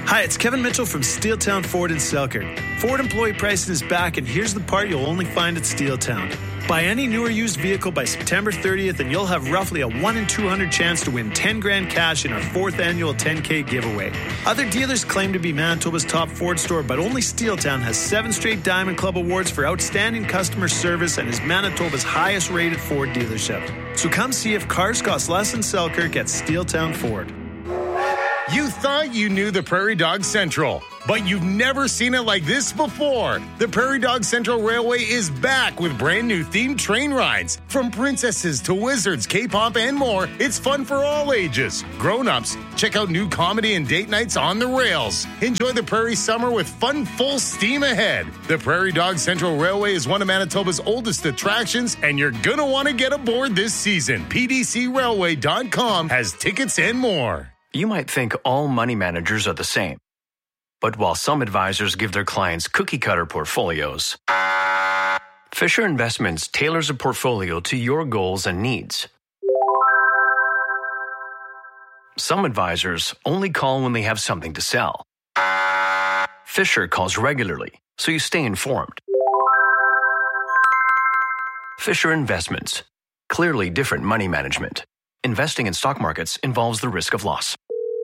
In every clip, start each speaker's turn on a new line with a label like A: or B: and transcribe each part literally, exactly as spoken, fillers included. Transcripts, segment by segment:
A: Hi, it's Kevin Mitchell from Steeltown Ford in Selkirk. Ford employee pricing is back, and here's the part you'll only find at Steeltown. Buy any new or used vehicle by September thirtieth, and you'll have roughly a one in two hundred chance to win ten grand cash in our fourth annual ten K giveaway. Other dealers claim to be Manitoba's top Ford store, but only Steeltown has seven straight Diamond Club awards for outstanding customer service and is Manitoba's highest rated Ford dealership. So come see if cars cost less in Selkirk at Steeltown Ford.
B: You thought you knew the Prairie Dog Central, but you've never seen it like this before. The Prairie Dog Central Railway is back with brand new themed train rides. From princesses to wizards, K-pop, and more, it's fun for all ages. Grown-ups, check out new comedy and date nights on the rails. Enjoy the Prairie summer with fun full steam ahead. The Prairie Dog Central Railway is one of Manitoba's oldest attractions, and you're going to want to get aboard this season. P D C railway dot com has tickets and more.
C: You might think all money managers are the same. But while some advisors give their clients cookie-cutter portfolios, Fisher Investments tailors a portfolio to your goals and needs. Some advisors only call when they have something to sell. Fisher calls regularly, so you stay informed. Fisher Investments. Clearly different money management. Investing in stock markets involves the risk of loss.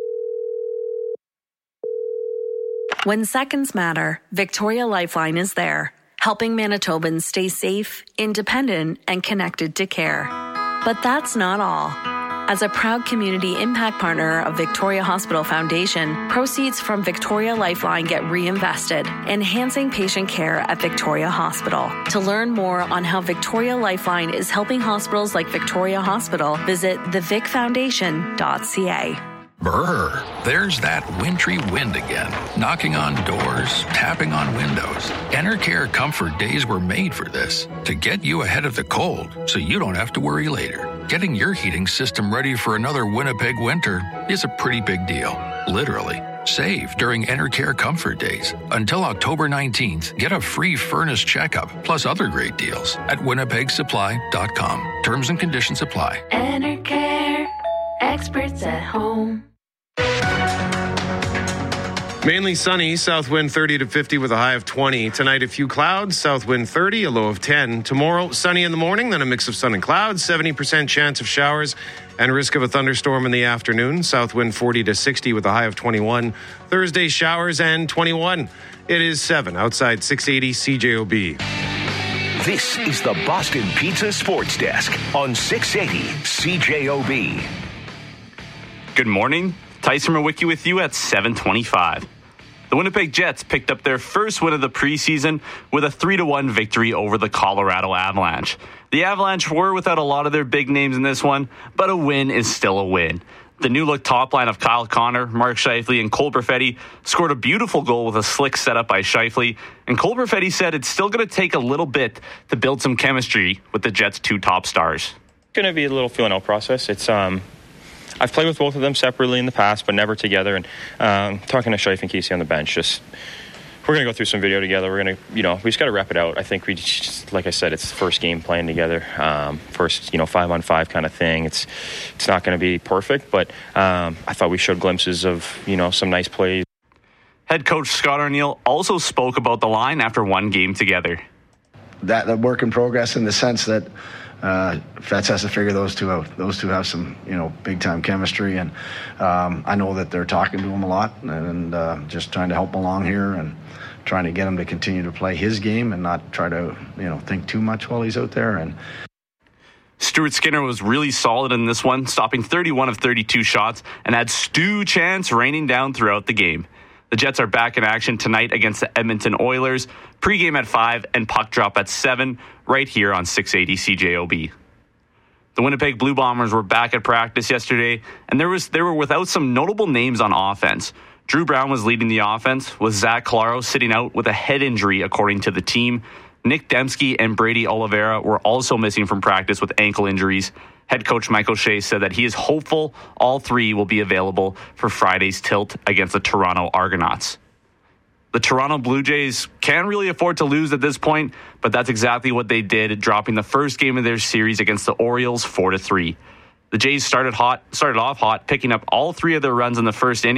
D: When seconds matter, Victoria Lifeline is there, helping Manitobans stay safe, independent, and connected to care. But that's not all. As a proud community impact partner of Victoria Hospital Foundation, proceeds from Victoria Lifeline get reinvested, enhancing patient care at Victoria Hospital. To learn more on how Victoria Lifeline is helping hospitals like Victoria Hospital, visit the vic foundation dot c a.
E: Brr, there's that wintry wind again, knocking on doors, tapping on windows. Enercare Comfort Days were made for this, to get you ahead of the cold, so you don't have to worry later. Getting your heating system ready for another Winnipeg winter is a pretty big deal, literally. Save during Enercare Comfort Days. Until October nineteenth, get a free furnace checkup, plus other great deals at winnipeg supply dot com. Terms and conditions apply.
F: Enercare, experts at home.
G: Mainly sunny, south wind thirty to fifty with a high of twenty. Tonight, a few clouds, south wind thirty, a low of ten. Tomorrow, sunny in the morning, then a mix of sun and clouds, seventy percent chance of showers and risk of a thunderstorm in the afternoon. South wind forty to sixty with a high of twenty-one. Thursday, showers and twenty-one. It is seven outside six eighty C J O B.
H: This is the Boston Pizza Sports Desk on six eighty C J O B.
I: Good morning. Tyson Mawicki with you at seven twenty-five. The Winnipeg Jets picked up their first win of the preseason with a three to one victory over the Colorado Avalanche. The Avalanche were without a lot of their big names in this one, but a win is still a win. The new-look top line of Kyle Connor, Mark Scheifele, and Cole Perfetti scored a beautiful goal with a slick setup by Scheifele, and Cole Perfetti said it's still going to take a little bit to build some chemistry with the Jets' two top stars.
J: It's going to be a little feeling out process. It's um. I've played with both of them separately in the past, but never together. And um, talking to Scheifele and Casey on the bench, just we're going to go through some video together. We're going to, you know, we just got to rep it out. I think we just, like I said, it's the first game playing together, um, first, you know, five on five kind of thing. It's it's not going to be perfect, but um, I thought we showed glimpses of, you know, some nice plays.
I: Head coach Scott Arniel also spoke about the line after one game together.
K: That, that work in progress in the sense that Uh, Fets has to figure those two out. Those two have some, you know, big-time chemistry, and um, I know that they're talking to him a lot and uh, just trying to help him along here and trying to get him to continue to play his game and not try to, you know, think too much while he's out there. And
I: Stuart Skinner was really solid in this one, stopping thirty-one of thirty-two shots and had Stu Chance raining down throughout the game. The Jets are back in action tonight against the Edmonton Oilers. Pre-game at five and puck drop at seven, right here on six eighty C J O B. The Winnipeg Blue Bombers were back at practice yesterday, and there was they were without some notable names on offense. Drew Brown was leading the offense, with Zach Claro sitting out with a head injury, according to the team. Nick Dembski and Brady Oliveira were also missing from practice with ankle injuries. Head coach Michael Shea said that he is hopeful all three will be available for Friday's tilt against the Toronto Argonauts. The Toronto Blue Jays can't really afford to lose at this point, but that's exactly what they did, dropping the first game of their series against the Orioles four to three. The Jays started hot, started off hot, picking up all three of their runs in the first inning,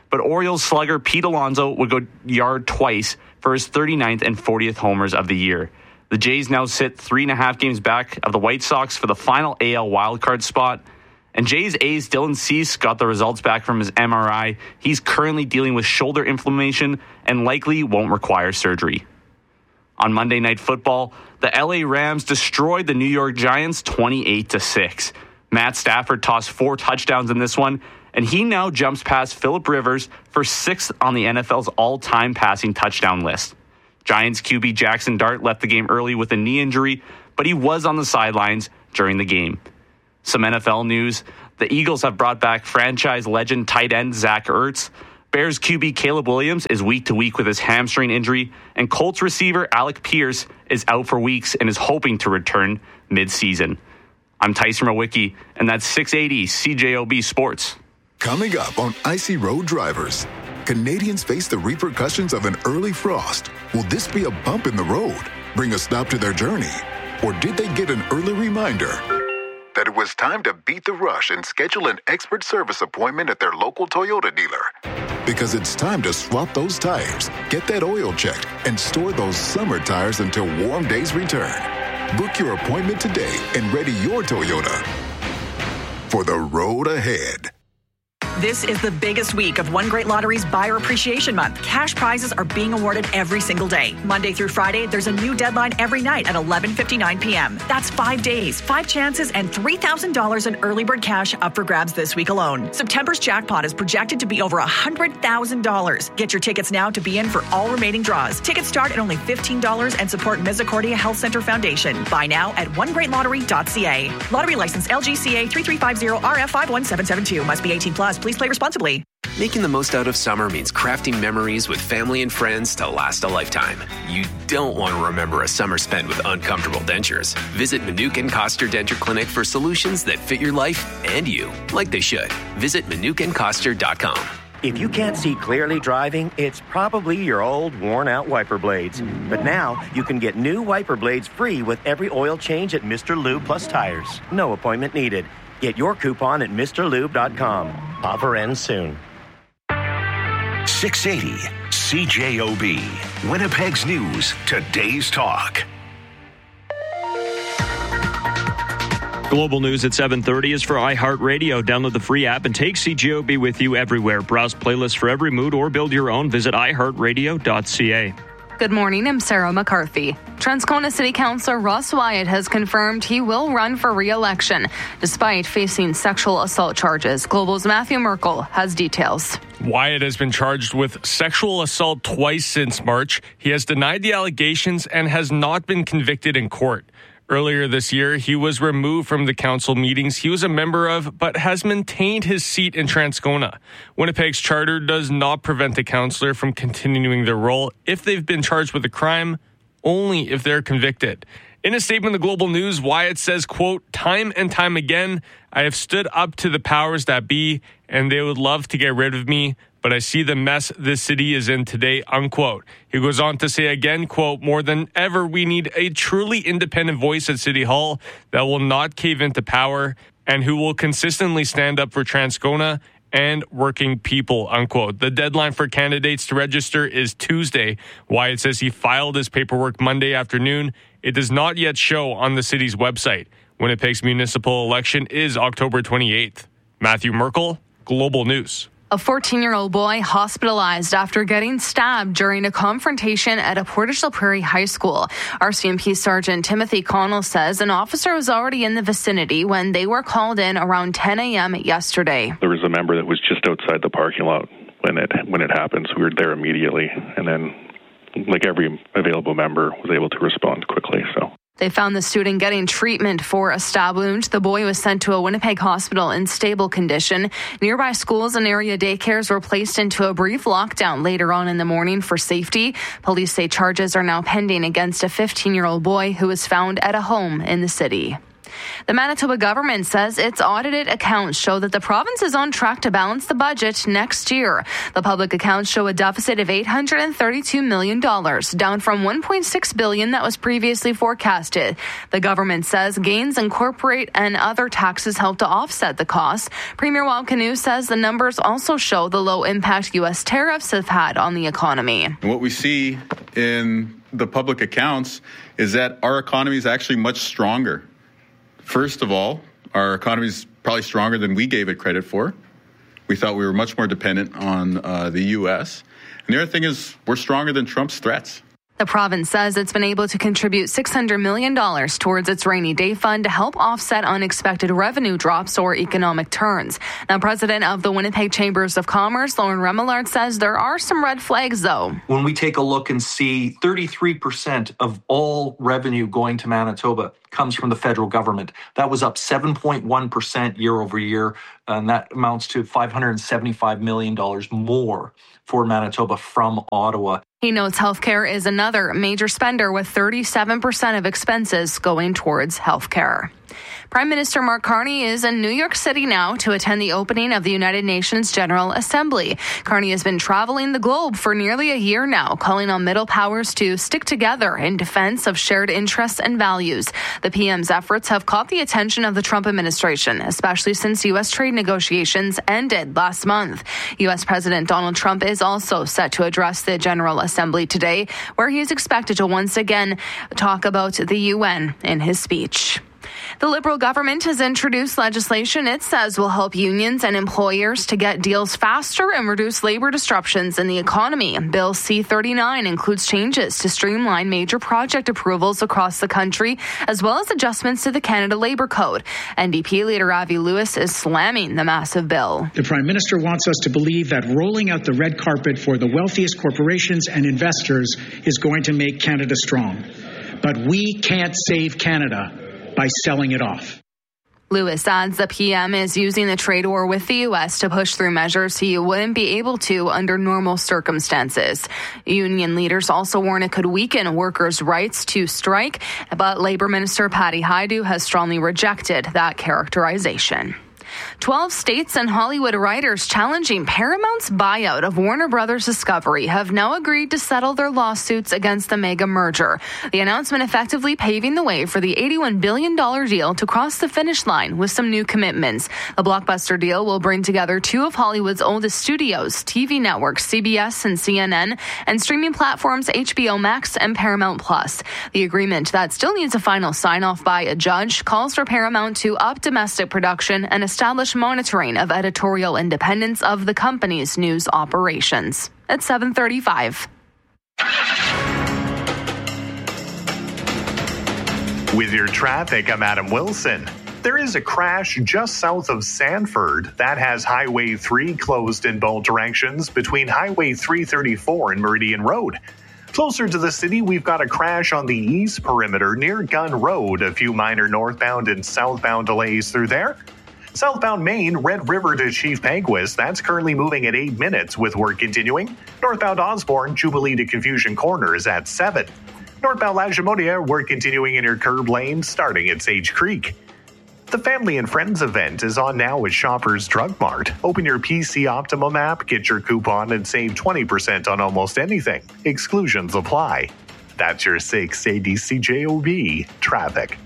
I: but Orioles slugger Pete Alonso would go yard twice for his thirty-ninth and fortieth homers of the year. The Jays now sit three and a half games back of the White Sox for the final A L wildcard spot. And Jays A's Dylan Cease got the results back from his M R I. He's currently dealing with shoulder inflammation and likely won't require surgery. On Monday Night Football, the L A Rams destroyed the New York Giants twenty-eight to six. Matt Stafford tossed four touchdowns in this one, and he now jumps past Phillip Rivers for sixth on the N F L's all-time passing touchdown list. Giants Q B Jackson Dart left the game early with a knee injury, but he was on the sidelines during the game. Some N F L news. The Eagles have brought back franchise legend tight end Zach Ertz. Bears Q B Caleb Williams is week to week with his hamstring injury, and Colts receiver Alec Pierce is out for weeks and is hoping to return mid-season. I'm Tyson Rowicki, and that's six eighty C J O B Sports.
L: Coming up on Icy Road Drivers, Canadians face the repercussions of an early frost. Will this be a bump in the road, bring a stop to their journey? Or did they get an early reminder that it was time to beat the rush and schedule an expert service appointment at their local Toyota dealer? Because it's time to swap those tires, get that oil checked, and store those summer tires until warm days return. Book your appointment today and ready your Toyota for the road ahead.
M: This is the biggest week of One Great Lottery's Buyer Appreciation Month. Cash prizes are being awarded every single day. Monday through Friday, there's a new deadline every night at eleven fifty-nine p.m. That's five days, five chances, and three thousand dollars in early bird cash up for grabs this week alone. September's jackpot is projected to be over one hundred thousand dollars. Get your tickets now to be in for all remaining draws. Tickets start at only fifteen dollars and support Misericordia Health Center Foundation. Buy now at one great lottery dot c a. Lottery license L G C A three three five zero R F five one seven seven two. Must be eighteen plus. Please play responsibly.
N: Making the most out of summer means crafting memories with family and friends to last a lifetime. You don't want to remember a summer spent with uncomfortable dentures. Visit Manuka and Koster Denture Clinic for solutions that fit your life and you, like they should. Visit manuka and koster dot com.
O: If you can't see clearly driving, it's probably your old, worn-out wiper blades. But now, you can get new wiper blades free with every oil change at Mister Lube Plus Tires. No appointment needed. Get your coupon at Mr Lube dot com. Offer ends soon.
H: six eighty C J O B. Winnipeg's News. Today's Talk.
P: Global News at seven thirty is for iHeartRadio. Download the free app and take C J O B with you everywhere. Browse playlists for every mood or build your own. Visit i heart radio dot c a.
Q: Good morning, I'm Sarah McCarthy. Transcona City Councillor Russ Wyatt has confirmed he will run for re-election despite facing sexual assault charges. Global's Matthew Merkel has details.
R: Wyatt has been charged with sexual assault twice since March. He has denied the allegations and has not been convicted in court. Earlier this year, he was removed from the council meetings he was a member of, but has maintained his seat in Transcona. Winnipeg's charter does not prevent the councillor from continuing their role if they've been charged with a crime, only if they're convicted. In a statement to Global News, Wyatt says, quote, "Time and time again, I have stood up to the powers that be, and they would love to get rid of me, but I see the mess this city is in today," unquote. He goes on to say again, quote, "More than ever, we need a truly independent voice at City Hall that will not cave into power and who will consistently stand up for Transcona and working people," unquote. The deadline for candidates to register is Tuesday. Wyatt says he filed his paperwork Monday afternoon. It does not yet show on the city's website. Winnipeg's municipal election is October twenty-eighth. Matthew Merkel, Global News.
Q: A fourteen-year-old boy hospitalized after getting stabbed during a confrontation at a Portage la Prairie high school. R C M P Sergeant Timothy Connell says an officer was already in the vicinity when they were called in around ten a.m. yesterday.
S: There was a member that was just outside the parking lot when it when it happened, so we were there immediately, and then, like every available member, was able to respond quickly. So.
Q: They found the student getting treatment for a stab wound. The boy was sent to a Winnipeg hospital in stable condition. Nearby schools and area daycares were placed into a brief lockdown later on in the morning for safety. Police say charges are now pending against a fifteen-year-old boy who was found at a home in the city. The Manitoba government says its audited accounts show that the province is on track to balance the budget next year. The public accounts show a deficit of eight hundred thirty-two million dollars, down from one point six billion dollars that was previously forecasted. The government says gains in corporate and other taxes help to offset the costs. Premier Wab Kinew says the numbers also show the low impact U S tariffs have had on the economy.
T: What we see in the public accounts is that our economy is actually much stronger. First of all, our economy is probably stronger than we gave it credit for. We thought we were much more dependent on uh, the U S. And the other thing is we're stronger than Trump's threats.
Q: The province says it's been able to contribute six hundred million dollars towards its rainy day fund to help offset unexpected revenue drops or economic turns. Now, President of the Winnipeg Chambers of Commerce, Lauren Remillard, says there are some red flags, though.
U: When we take a look and see thirty-three percent of all revenue going to Manitoba comes from the federal government. That was up seven point one percent year over year, and that amounts to five hundred seventy-five million dollars more for Manitoba from Ottawa.
Q: He notes healthcare is another major spender, with thirty-seven percent of expenses going towards healthcare. Prime Minister Mark Carney is in New York City now to attend the opening of the United Nations General Assembly. Carney has been traveling the globe for nearly a year now, calling on middle powers to stick together in defense of shared interests and values. The P M's efforts have caught the attention of the Trump administration, especially since U S trade negotiations ended last month. U S President Donald Trump is also set to address the General Assembly today, where he is expected to once again talk about the U N in his speech. The Liberal government has introduced legislation it says will help unions and employers to get deals faster and reduce labor disruptions in the economy. Bill C thirty-nine includes changes to streamline major project approvals across the country, as well as adjustments to the Canada Labour Code. N D P leader Avi Lewis is slamming the massive bill.
V: The Prime Minister wants us to believe that rolling out the red carpet for the wealthiest corporations and investors is going to make Canada strong. But we can't save Canada by selling it off.
Q: Lewis adds the P M is using the trade war with the U S to push through measures he wouldn't be able to under normal circumstances. Union leaders also warn it could weaken workers' rights to strike, but Labour Minister Patty Hajdu has strongly rejected that characterization. Twelve states and Hollywood writers challenging Paramount's buyout of Warner Brothers Discovery have now agreed to settle their lawsuits against the mega merger. The announcement effectively paving the way for the eighty-one billion dollars deal to cross the finish line with some new commitments. The blockbuster deal will bring together two of Hollywood's oldest studios, T V networks C B S and C N N, and streaming platforms H B O Max and Paramount Plus. The agreement that still needs a final sign-off by a judge calls for Paramount to up domestic production and establish monitoring of editorial independence of the company's news operations. At seven thirty-five.
W: With your traffic, I'm Adam Wilson. There is a crash just south of Sanford that has Highway three closed in both directions between Highway three thirty-four and Meridian Road. Closer to the city, we've got a crash on the east perimeter near Gun Road. A few minor northbound and southbound delays through there. Southbound Main, Red River to Chief Peguis, that's currently moving at eight minutes with work continuing. Northbound Osborne, Jubilee to Confusion Corners at seven. Northbound Lagimonia, work continuing in your curb lane starting at Sage Creek. The Family and Friends event is on now at Shoppers Drug Mart. Open your P C Optimum app, get your coupon, and save twenty percent on almost anything. Exclusions apply. That's your six eighty C J O B traffic.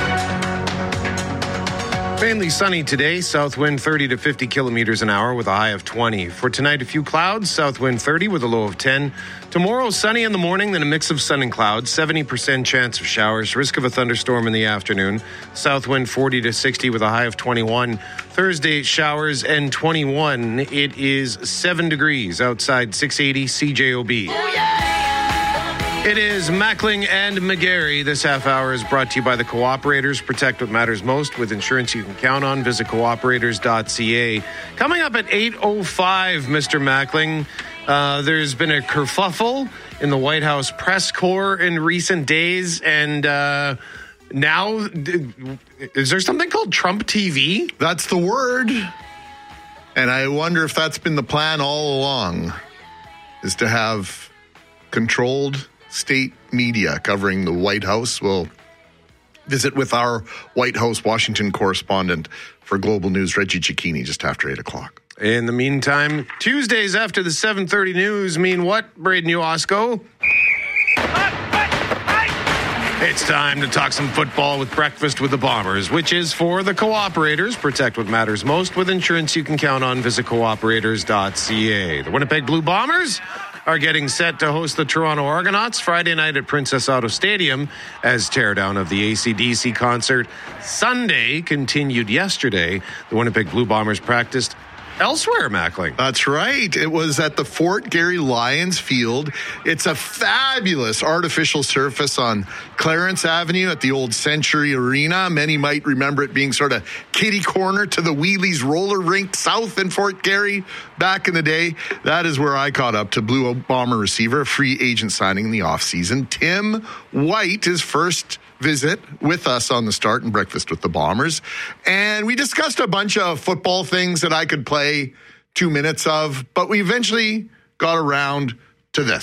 G: Mainly sunny today, south wind thirty to fifty kilometers an hour with a high of twenty. For tonight, a few clouds, south wind thirty with a low of ten. Tomorrow, sunny in the morning, then a mix of sun and clouds, seventy percent chance of showers, risk of a thunderstorm in the afternoon. South wind forty to sixty with a high of twenty-one. Thursday, showers and twenty-one. It is seven degrees outside six eighty C J O B. Oh, yeah! It is Mackling and McGarry. This half hour is brought to you by the Cooperators. Protect what matters most with insurance you can count on. Visit cooperators dot c a. Coming up at eight oh five, Mister Mackling, uh, there's been a kerfuffle in the White House press corps in recent days, and uh, now is there something called Trump T V?
X: That's the word. And I wonder if that's been the plan all along, is to have controlled state media covering the White House. Well, visit with our White House Washington correspondent for Global News, Reggie Cicchini, just after eight o'clock.
G: In the meantime, Tuesdays after the seven thirty news mean what, Braden Uosco? It's time to talk some football with Breakfast with the Bombers, which is for the cooperators. Protect what matters most with insurance you can count on. Visit cooperators dot c a. The Winnipeg Blue Bombers are getting set to host the Toronto Argonauts Friday night at Princess Auto Stadium as teardown of the A C D C concert Sunday continued yesterday. The Winnipeg Blue Bombers practiced elsewhere, Mackling.
X: That's right. It was at the Fort Garry Lions Field. It's a fabulous artificial surface on Clarence Avenue at the old Century Arena. Many might remember it being sort of kitty corner to the Wheelies roller rink south in Fort Garry back in the day. That is where I caught up to Blue Bomber receiver, a free agent signing in the offseason, Tim White, his first visit with us on the Start and Breakfast with the Bombers. And we discussed a bunch of football things that I could play two minutes of, but we eventually got around to this.